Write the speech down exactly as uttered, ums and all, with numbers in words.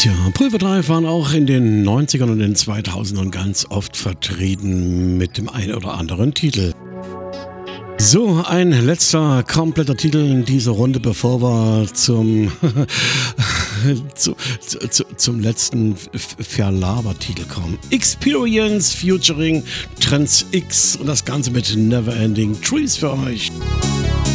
Tja, Pulver Drive waren auch in den neunzigern und den zweitausendern ganz oft vertreten mit dem einen oder anderen Titel. So, ein letzter kompletter Titel in dieser Runde, bevor wir zum, zu, zu, zum letzten Verlaber-Titel kommen. Experience featuring Trans X und das Ganze mit Neverending Trees für euch.